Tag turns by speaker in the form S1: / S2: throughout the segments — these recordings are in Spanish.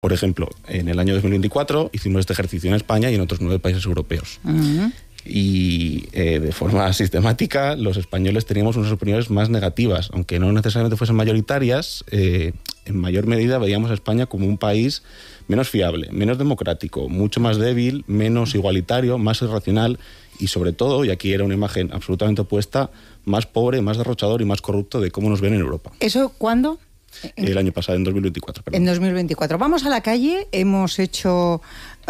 S1: Por ejemplo, en el año 2024 hicimos este ejercicio en España y en otros 9 países europeos. Uh-huh. Y de forma sistemática los españoles teníamos unas opiniones más negativas, aunque no necesariamente fuesen mayoritarias. En mayor medida veíamos a España como un país menos fiable, menos democrático, mucho más débil, menos igualitario, más irracional y sobre todo, y aquí era una imagen absolutamente opuesta, más pobre, más derrochador y más corrupto de cómo nos ven en Europa.
S2: ¿Eso cuándo?
S1: El año pasado, en 2024. Perdón.
S2: En 2024. Vamos a la calle. Hemos hecho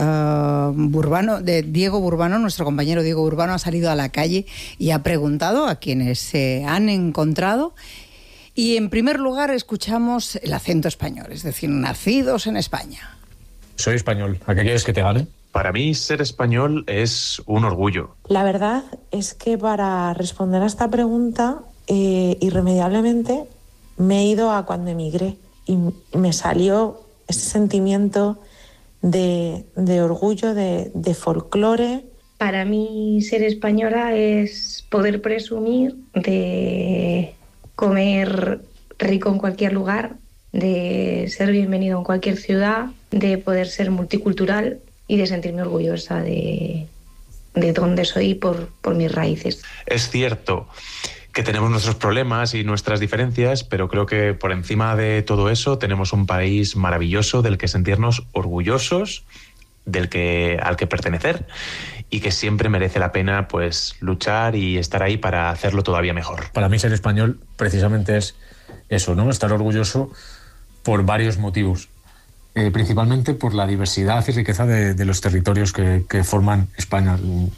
S2: Diego Burbano, nuestro compañero Diego Burbano ha salido a la calle y ha preguntado a quienes se han encontrado. Y en primer lugar escuchamos el acento español, es decir, nacidos en España.
S3: Soy español. ¿A qué quieres que te gane?
S4: Para mí, ser español es un orgullo.
S5: La verdad es que para responder a esta pregunta, irremediablemente me he ido a cuando emigré y me salió ese sentimiento de orgullo, de folclore.
S6: Para mí, ser española es poder presumir de comer rico en cualquier lugar, de ser bienvenido en cualquier ciudad, de poder ser multicultural y de sentirme orgullosa de dónde soy por mis raíces.
S4: Es cierto que tenemos nuestros problemas y nuestras diferencias, pero creo que por encima de todo eso tenemos un país maravilloso del que sentirnos orgullosos, al que pertenecer y que siempre merece la pena pues luchar y estar ahí para hacerlo todavía mejor.
S3: Para mí ser español precisamente es eso, ¿no? Estar orgulloso por varios motivos. Principalmente por la diversidad y riqueza de los territorios que forman España.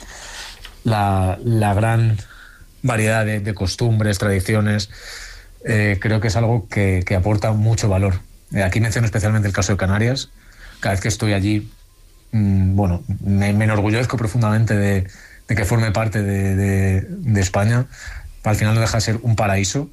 S3: La gran variedad de costumbres, tradiciones, creo que es algo que aporta mucho valor. Aquí menciono especialmente el caso de Canarias. Cada vez que estoy allí, me enorgullezco profundamente de que forme parte de España. Al final no deja de ser un paraíso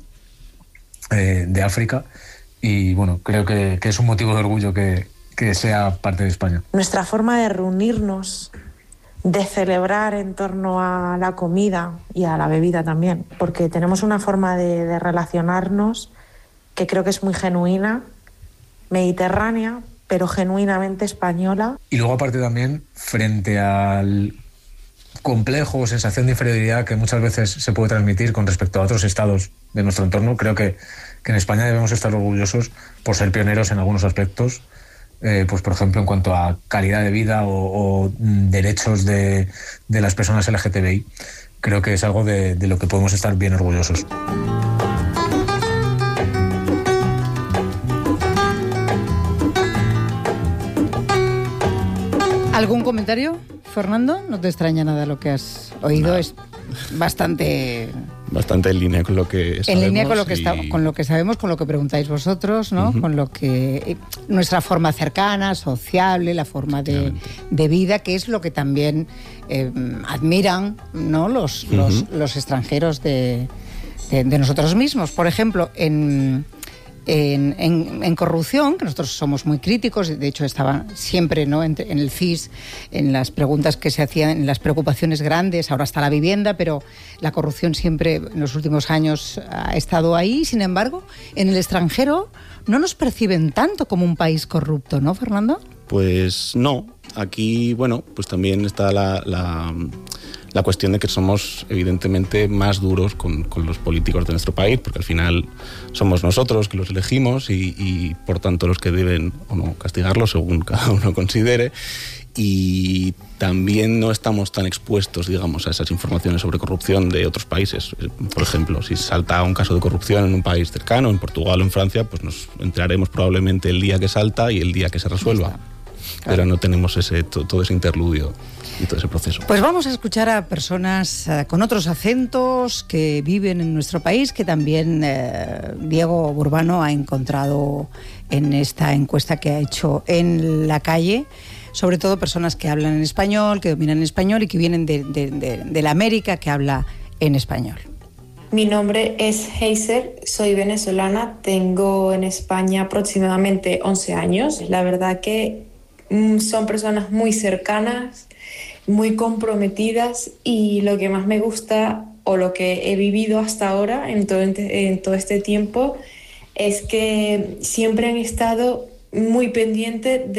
S3: de África y creo que es un motivo de orgullo que sea parte de España.
S5: Nuestra forma de reunirnos, de celebrar en torno a la comida y a la bebida también, porque tenemos una forma de relacionarnos que creo que es muy genuina, mediterránea, pero genuinamente española.
S3: Y luego aparte también, frente al complejo o sensación de inferioridad que muchas veces se puede transmitir con respecto a otros estados de nuestro entorno, creo que en España debemos estar orgullosos por ser pioneros en algunos aspectos, pues por ejemplo en cuanto a calidad de vida o derechos de las personas LGTBI. Creo que es algo de lo que podemos estar bien orgullosos.
S2: ¿Algún comentario, Fernando? No te extraña nada lo que has oído. Es bastante
S1: en línea con lo que sabemos.
S2: En línea con lo que sabemos, con lo que preguntáis vosotros, ¿no? Uh-huh. Con lo que nuestra forma cercana, sociable, la forma de vida, que es lo que también admiran, ¿no? Los extranjeros de nosotros mismos. Por ejemplo, en corrupción, que nosotros somos muy críticos, de hecho estaban siempre, ¿no? en el CIS, en las preguntas que se hacían, en las preocupaciones grandes, ahora está la vivienda, pero la corrupción siempre en los últimos años ha estado ahí. Sin embargo, en el extranjero no nos perciben tanto como un país corrupto, ¿no, Fernando?
S1: Pues no. Aquí, pues también está la cuestión de que somos evidentemente más duros con los políticos de nuestro país, porque al final somos nosotros que los elegimos y por tanto los que deben o no castigarlos según cada uno considere. Y también no estamos tan expuestos, digamos, a esas informaciones sobre corrupción de otros países. Por ejemplo, si salta un caso de corrupción en un país cercano, en Portugal o en Francia, pues nos enteraremos probablemente el día que salta y el día que se resuelva. Claro. Pero no tenemos todo ese interludio y todo ese proceso.
S2: Pues vamos a escuchar a personas con otros acentos que viven en nuestro país, que también Diego Burbano ha encontrado en esta encuesta que ha hecho en la calle, sobre todo personas que hablan en español, que dominan español y que vienen de la América, que habla en español.
S7: Mi nombre es Heiser, soy venezolana, tengo en España aproximadamente 11 años. La verdad que son personas muy cercanas, muy comprometidas, y lo que más me gusta o lo que he vivido hasta ahora en todo este tiempo es que siempre han estado muy pendiente